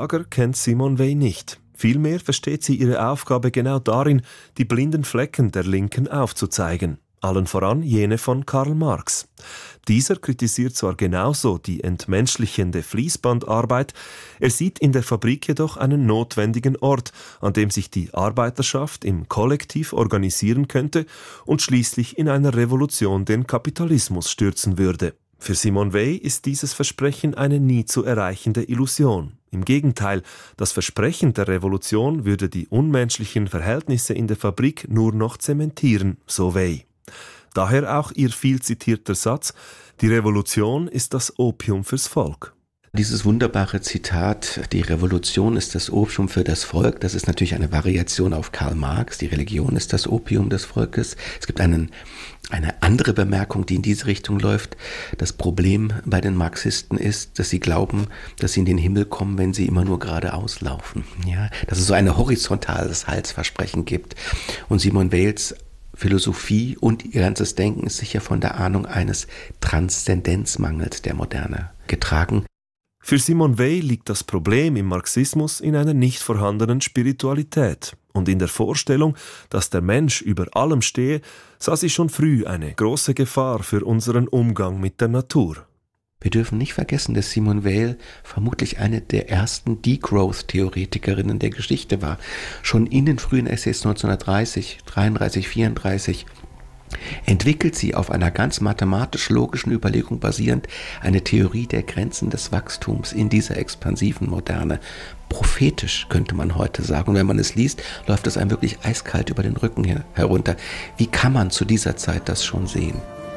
Lager kennt Simone Weil nicht. Vielmehr versteht sie ihre Aufgabe genau darin, die blinden Flecken der Linken aufzuzeigen. Allen voran jene von Karl Marx. Dieser kritisiert zwar genauso die entmenschlichende Fließbandarbeit, er sieht in der Fabrik jedoch einen notwendigen Ort, an dem sich die Arbeiterschaft im Kollektiv organisieren könnte und schließlich in einer Revolution den Kapitalismus stürzen würde. Für Simone Weil ist dieses Versprechen eine nie zu erreichende Illusion. Im Gegenteil, das Versprechen der Revolution würde die unmenschlichen Verhältnisse in der Fabrik nur noch zementieren, so Weil. Daher auch ihr viel zitierter Satz: Die Revolution ist das Opium fürs Volk. Dieses wunderbare Zitat, die Revolution ist das Opium für das Volk, das ist natürlich eine Variation auf Karl Marx. Die Religion ist das Opium des Volkes. Es gibt eine andere Bemerkung, die in diese Richtung läuft. Das Problem bei den Marxisten ist, dass sie glauben, dass sie in den Himmel kommen, wenn sie immer nur geradeaus laufen. Ja, dass es so ein horizontales Heilsversprechen gibt. Und Simone Weils Philosophie und ihr ganzes Denken ist sicher von der Ahnung eines Transzendenzmangels der Moderne getragen. Für Simone Weil liegt das Problem im Marxismus in einer nicht vorhandenen Spiritualität. Und in der Vorstellung, dass der Mensch über allem stehe, sah sie schon früh eine große Gefahr für unseren Umgang mit der Natur. Wir dürfen nicht vergessen, dass Simone Weil vermutlich eine der ersten Degrowth-Theoretikerinnen der Geschichte war. Schon in den frühen Essays 1930, 33, 34 entwickelt sie auf einer ganz mathematisch-logischen Überlegung basierend eine Theorie der Grenzen des Wachstums in dieser expansiven Moderne. Prophetisch, könnte man heute sagen. Und wenn man es liest, läuft es einem wirklich eiskalt über den Rücken herunter. Wie kann man zu dieser Zeit das schon sehen?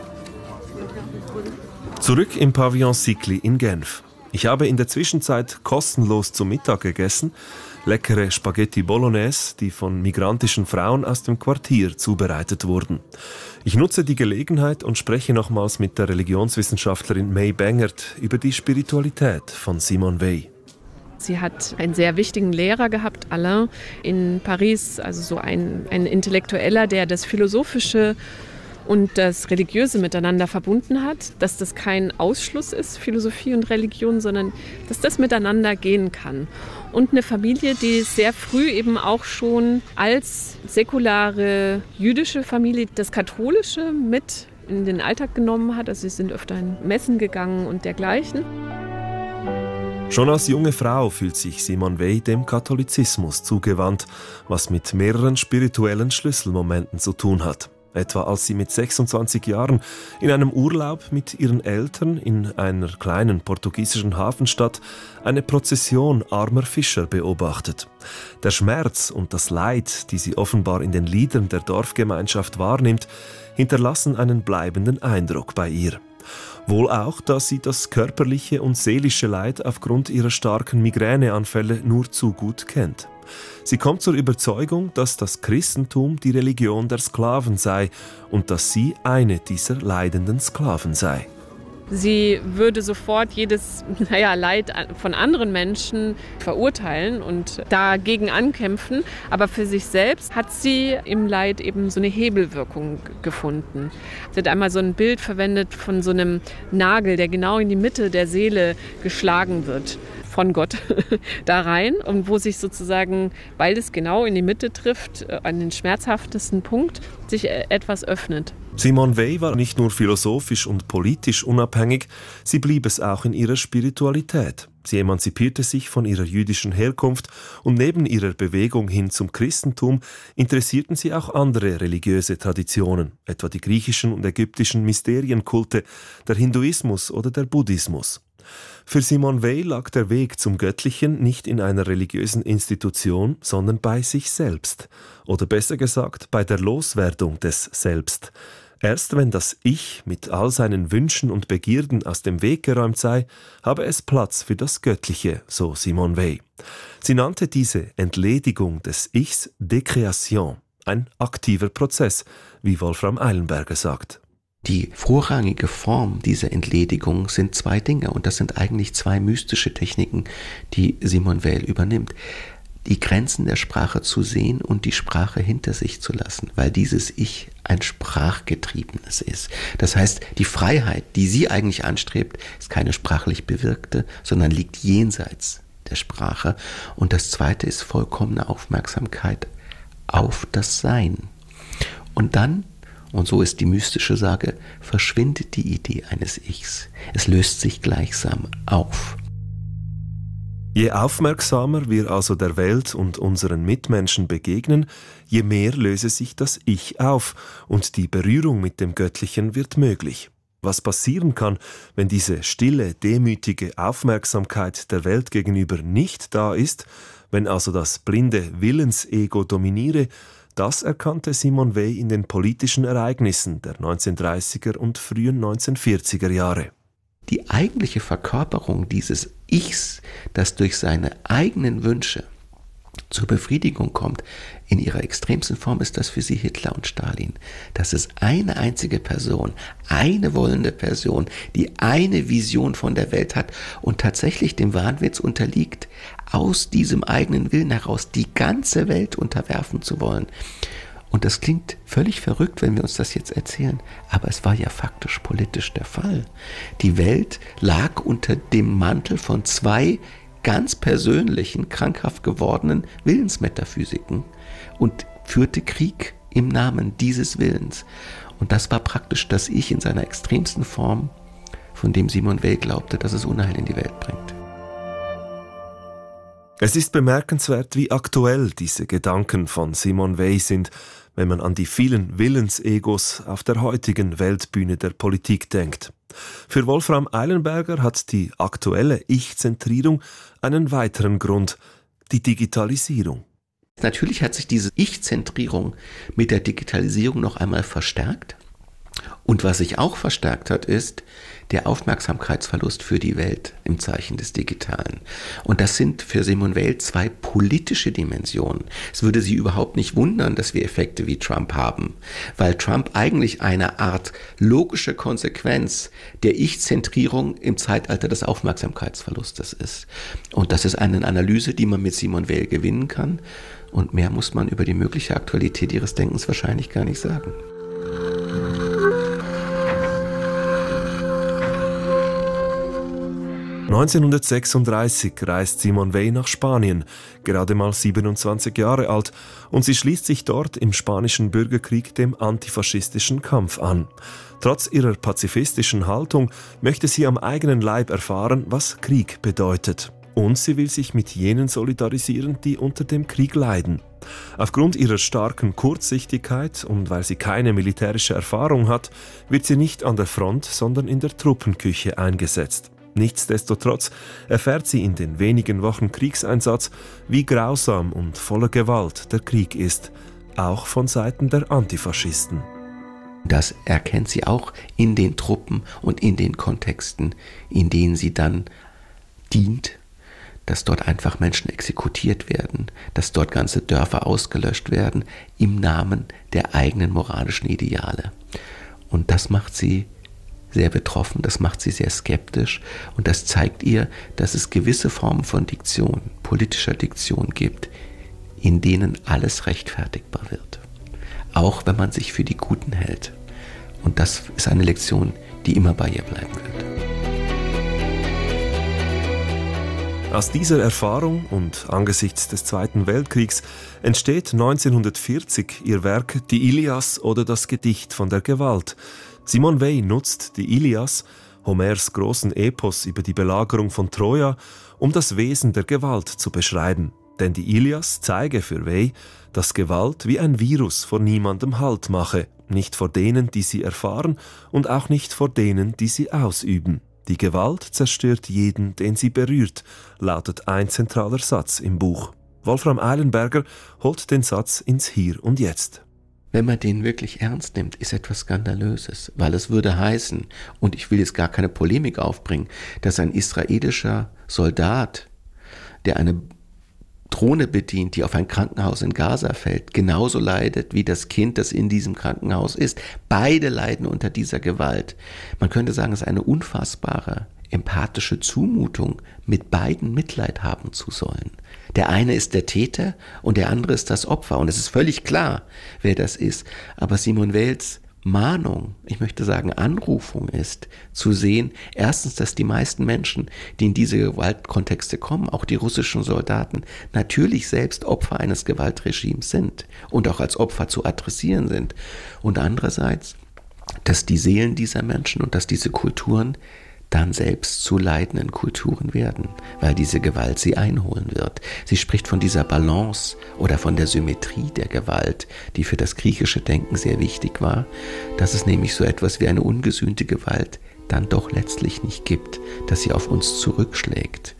Zurück im Pavillon Sicli in Genf. Ich habe in der Zwischenzeit kostenlos zum Mittag gegessen. Leckere Spaghetti Bolognese, die von migrantischen Frauen aus dem Quartier zubereitet wurden. Ich nutze die Gelegenheit und spreche nochmals mit der Religionswissenschaftlerin May Bengert über die Spiritualität von Simone Weil. Sie hat einen sehr wichtigen Lehrer gehabt, Alain, in Paris, also so ein Intellektueller, der das Philosophische und das Religiöse miteinander verbunden hat, dass das kein Ausschluss ist, Philosophie und Religion, sondern dass das miteinander gehen kann. Und eine Familie, die sehr früh eben auch schon als säkulare jüdische Familie das Katholische mit in den Alltag genommen hat. Also sie sind öfter in Messen gegangen und dergleichen. Schon als junge Frau fühlt sich Simone Weil dem Katholizismus zugewandt, was mit mehreren spirituellen Schlüsselmomenten zu tun hat. Etwa als sie mit 26 Jahren in einem Urlaub mit ihren Eltern in einer kleinen portugiesischen Hafenstadt eine Prozession armer Fischer beobachtet. Der Schmerz und das Leid, die sie offenbar in den Liedern der Dorfgemeinschaft wahrnimmt, hinterlassen einen bleibenden Eindruck bei ihr. Wohl auch, dass sie das körperliche und seelische Leid aufgrund ihrer starken Migräneanfälle nur zu gut kennt. Sie kommt zur Überzeugung, dass das Christentum die Religion der Sklaven sei und dass sie eine dieser leidenden Sklaven sei. Sie würde sofort jedes Leid von anderen Menschen verurteilen und dagegen ankämpfen. Aber für sich selbst hat sie im Leid eben so eine Hebelwirkung gefunden. Sie hat einmal so ein Bild verwendet von so einem Nagel, der genau in die Mitte der Seele geschlagen wird. Von Gott da rein und wo sich sozusagen, weil es genau in die Mitte trifft, an den schmerzhaftesten Punkt, sich etwas öffnet. Simone Weil war nicht nur philosophisch und politisch unabhängig, sie blieb es auch in ihrer Spiritualität. Sie emanzipierte sich von ihrer jüdischen Herkunft und neben ihrer Bewegung hin zum Christentum interessierten sie auch andere religiöse Traditionen, etwa die griechischen und ägyptischen Mysterienkulte, der Hinduismus oder der Buddhismus. Für Simone Weil lag der Weg zum Göttlichen nicht in einer religiösen Institution, sondern bei sich selbst. Oder besser gesagt, bei der Loswerdung des Selbst. Erst wenn das Ich mit all seinen Wünschen und Begierden aus dem Weg geräumt sei, habe es Platz für das Göttliche, so Simone Weil. Sie nannte diese Entledigung des Ichs Décréation, ein aktiver Prozess, wie Wolfram Eilenberger sagt. Die vorrangige Form dieser Entledigung sind zwei Dinge und das sind eigentlich zwei mystische Techniken, die Simone Weil übernimmt. Die Grenzen der Sprache zu sehen und die Sprache hinter sich zu lassen, weil dieses Ich ein sprachgetriebenes ist. Das heißt, die Freiheit, die sie eigentlich anstrebt, ist keine sprachlich bewirkte, sondern liegt jenseits der Sprache. Und das zweite ist vollkommene Aufmerksamkeit auf das Sein. Und dann, und so ist die mystische Sage, verschwindet die Idee eines Ichs. Es löst sich gleichsam auf. Je aufmerksamer wir also der Welt und unseren Mitmenschen begegnen, je mehr löse sich das Ich auf und die Berührung mit dem Göttlichen wird möglich. Was passieren kann, wenn diese stille, demütige Aufmerksamkeit der Welt gegenüber nicht da ist, wenn also das blinde Willensego dominiere, das erkannte Simone Weil in den politischen Ereignissen der 1930er und frühen 1940er Jahre. Die eigentliche Verkörperung dieses Ichs, das durch seine eigenen Wünsche zur Befriedigung kommt, in ihrer extremsten Form ist das für sie Hitler und Stalin. Das ist eine einzige Person, eine wollende Person, die eine Vision von der Welt hat und tatsächlich dem Wahnwitz unterliegt, aus diesem eigenen Willen heraus die ganze Welt unterwerfen zu wollen. Und das klingt völlig verrückt, wenn wir uns das jetzt erzählen, aber es war ja faktisch politisch der Fall. Die Welt lag unter dem Mantel von zwei ganz persönlichen, krankhaft gewordenen Willensmetaphysiken und führte Krieg im Namen dieses Willens. Und das war praktisch das Ich in seiner extremsten Form, von dem Simone Weil glaubte, dass es Unheil in die Welt bringt. Es ist bemerkenswert, wie aktuell diese Gedanken von Simone Weil sind, wenn man an die vielen Willensegos auf der heutigen Weltbühne der Politik denkt. Für Wolfram Eilenberger hat die aktuelle Ich-Zentrierung einen weiteren Grund, die Digitalisierung. Natürlich hat sich diese Ich-Zentrierung mit der Digitalisierung noch einmal verstärkt. Und was sich auch verstärkt hat, ist der Aufmerksamkeitsverlust für die Welt im Zeichen des Digitalen. Und das sind für Simone Weil zwei politische Dimensionen. Es würde sie überhaupt nicht wundern, dass wir Effekte wie Trump haben, weil Trump eigentlich eine Art logische Konsequenz der Ich-Zentrierung im Zeitalter des Aufmerksamkeitsverlustes ist. Und das ist eine Analyse, die man mit Simone Weil gewinnen kann. Und mehr muss man über die mögliche Aktualität ihres Denkens wahrscheinlich gar nicht sagen. (1936) reist Simone Weil nach Spanien, gerade mal 27 Jahre alt, und sie schließt sich dort im spanischen Bürgerkrieg dem antifaschistischen Kampf an. Trotz ihrer pazifistischen Haltung möchte sie am eigenen Leib erfahren, was Krieg bedeutet. Und sie will sich mit jenen solidarisieren, die unter dem Krieg leiden. Aufgrund ihrer starken Kurzsichtigkeit und weil sie keine militärische Erfahrung hat, wird sie nicht an der Front, sondern in der Truppenküche eingesetzt. Nichtsdestotrotz erfährt sie in den wenigen Wochen Kriegseinsatz, wie grausam und voller Gewalt der Krieg ist, auch von Seiten der Antifaschisten. Das erkennt sie auch in den Truppen und in den Kontexten, in denen sie dann dient, dass dort einfach Menschen exekutiert werden, dass dort ganze Dörfer ausgelöscht werden im Namen der eigenen moralischen Ideale. Und das macht sie sehr betroffen, das macht sie sehr skeptisch und das zeigt ihr, dass es gewisse Formen von Diktion, politischer Diktion gibt, in denen alles rechtfertigbar wird. Auch wenn man sich für die Guten hält. Und das ist eine Lektion, die immer bei ihr bleiben wird. Aus dieser Erfahrung und angesichts des Zweiten Weltkriegs entsteht 1940 ihr Werk Die Ilias oder das Gedicht von der Gewalt. Simone Weil nutzt die Ilias, Homers großen Epos über die Belagerung von Troja, um das Wesen der Gewalt zu beschreiben. Denn die Ilias zeige für Weil, dass Gewalt wie ein Virus vor niemandem Halt mache, nicht vor denen, die sie erfahren und auch nicht vor denen, die sie ausüben. Die Gewalt zerstört jeden, den sie berührt, lautet ein zentraler Satz im Buch. Wolfram Eilenberger holt den Satz ins Hier und Jetzt. Wenn man den wirklich ernst nimmt, ist etwas Skandalöses, weil es würde heißen, und ich will jetzt gar keine Polemik aufbringen, dass ein israelischer Soldat, der eine Drohne bedient, die auf ein Krankenhaus in Gaza fällt, genauso leidet wie das Kind, das in diesem Krankenhaus ist. Beide leiden unter dieser Gewalt. Man könnte sagen, es ist eine unfassbare, empathische Zumutung, mit beiden Mitleid haben zu sollen. Der eine ist der Täter und der andere ist das Opfer. Und es ist völlig klar, wer das ist. Aber Simone Weils Mahnung, ich möchte sagen Anrufung ist, zu sehen, erstens, dass die meisten Menschen, die in diese Gewaltkontexte kommen, auch die russischen Soldaten, natürlich selbst Opfer eines Gewaltregimes sind und auch als Opfer zu adressieren sind. Und andererseits, dass die Seelen dieser Menschen und dass diese Kulturen dann selbst zu leidenden Kulturen werden, weil diese Gewalt sie einholen wird. Sie spricht von dieser Balance oder von der Symmetrie der Gewalt, die für das griechische Denken sehr wichtig war, dass es nämlich so etwas wie eine ungesühnte Gewalt dann doch letztlich nicht gibt, dass sie auf uns zurückschlägt.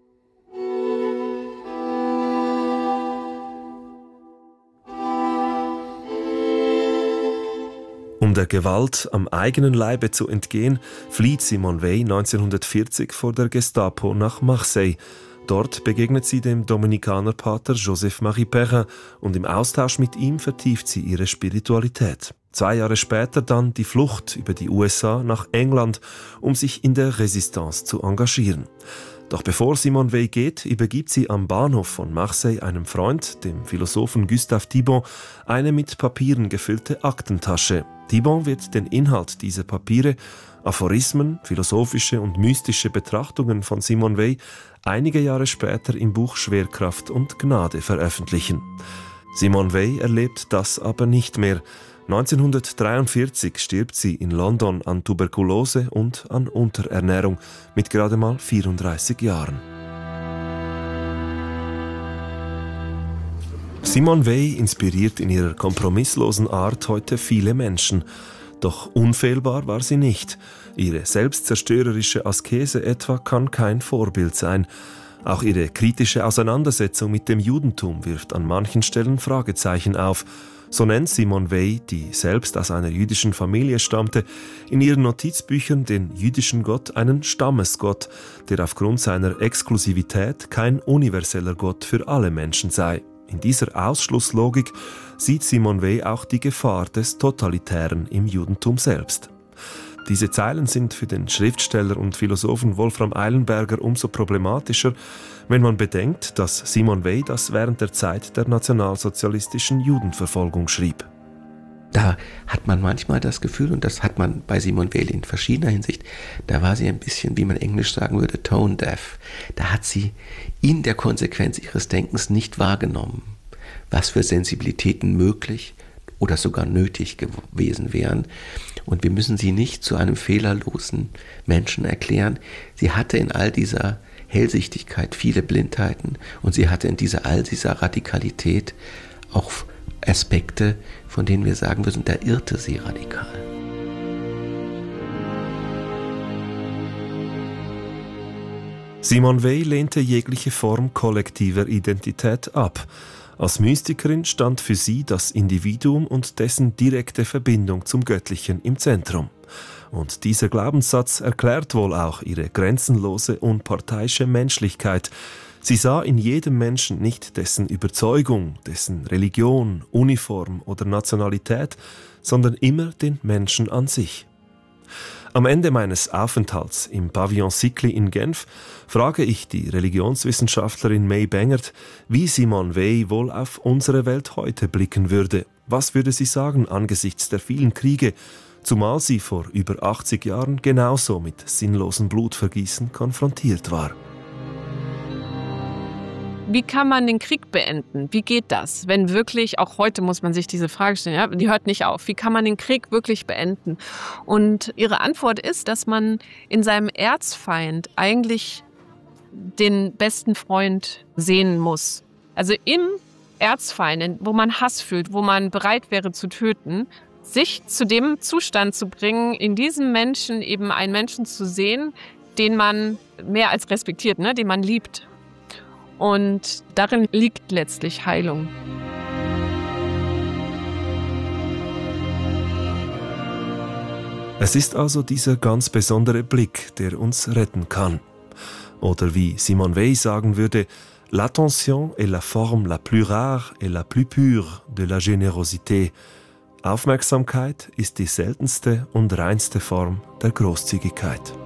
Um der Gewalt am eigenen Leibe zu entgehen, flieht Simone Weil 1940 vor der Gestapo nach Marseille. Dort begegnet sie dem Dominikanerpater Joseph-Marie Perrin und im Austausch mit ihm vertieft sie ihre Spiritualität. 2 Jahre später dann die Flucht über die USA nach England, um sich in der Resistance zu engagieren. Doch bevor Simone Weil geht, übergibt sie am Bahnhof von Marseille einem Freund, dem Philosophen Gustave Thibon, eine mit Papieren gefüllte Aktentasche. Thibon wird den Inhalt dieser Papiere, Aphorismen, philosophische und mystische Betrachtungen von Simone Weil, einige Jahre später im Buch Schwerkraft und Gnade veröffentlichen. Simone Weil erlebt das aber nicht mehr. 1943 stirbt sie in London an Tuberkulose und an Unterernährung mit gerade mal 34 Jahren. Simone Weil inspiriert in ihrer kompromisslosen Art heute viele Menschen. Doch unfehlbar war sie nicht. Ihre selbstzerstörerische Askese etwa kann kein Vorbild sein. Auch ihre kritische Auseinandersetzung mit dem Judentum wirft an manchen Stellen Fragezeichen auf. So nennt Simone Weil, die selbst aus einer jüdischen Familie stammte, in ihren Notizbüchern den jüdischen Gott einen Stammesgott, der aufgrund seiner Exklusivität kein universeller Gott für alle Menschen sei. In dieser Ausschlusslogik sieht Simone Weil auch die Gefahr des Totalitären im Judentum selbst. Diese Zeilen sind für den Schriftsteller und Philosophen Wolfram Eilenberger umso problematischer, wenn man bedenkt, dass Simone Weil das während der Zeit der nationalsozialistischen Judenverfolgung schrieb. Da hat man manchmal das Gefühl, und das hat man bei Simone Weil in verschiedener Hinsicht, da war sie ein bisschen, wie man Englisch sagen würde, tone deaf. Da hat sie in der Konsequenz ihres Denkens nicht wahrgenommen, was für Sensibilitäten möglich oder sogar nötig gewesen wären. Und wir müssen sie nicht zu einem fehlerlosen Menschen erklären. Sie hatte in all dieser Hellsichtigkeit viele Blindheiten und sie hatte in all dieser Radikalität auch Aspekte, von denen wir sagen müssen, da irrte sie radikal. Simone Weil lehnte jegliche Form kollektiver Identität ab. Als Mystikerin stand für sie das Individuum und dessen direkte Verbindung zum Göttlichen im Zentrum. Und dieser Glaubenssatz erklärt wohl auch ihre grenzenlose, unparteiische Menschlichkeit. Sie sah in jedem Menschen nicht dessen Überzeugung, dessen Religion, Uniform oder Nationalität, sondern immer den Menschen an sich. Am Ende meines Aufenthalts im Pavillon Sicli in Genf frage ich die Religionswissenschaftlerin May Bengert, wie Simone Weil wohl auf unsere Welt heute blicken würde. Was würde sie sagen angesichts der vielen Kriege, zumal sie vor über 80 Jahren genauso mit sinnlosem Blutvergießen konfrontiert war? Wie kann man den Krieg beenden? Wie geht das? Wenn wirklich, auch heute muss man sich diese Frage stellen, ja, die hört nicht auf. Wie kann man den Krieg wirklich beenden? Und ihre Antwort ist, dass man in seinem Erzfeind eigentlich den besten Freund sehen muss. Also im Erzfeind, wo man Hass fühlt, wo man bereit wäre zu töten, sich zu dem Zustand zu bringen, in diesem Menschen eben einen Menschen zu sehen, den man mehr als respektiert, ne, den man liebt. Und darin liegt letztlich Heilung. Es ist also dieser ganz besondere Blick, der uns retten kann. Oder wie Simone Weil sagen würde, l'attention est la forme la plus rare et la plus pure de la générosité. Aufmerksamkeit ist die seltenste und reinste Form der Großzügigkeit.